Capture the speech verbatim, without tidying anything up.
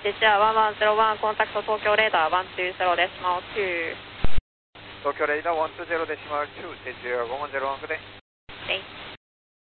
デジャーワンワンゼロワンコンタクト東京レーダーワンツーゼロデシマルツー。 東京レーダーワンツーゼロデシマルツー、デジャーワンワンゼロワンくで。 はい。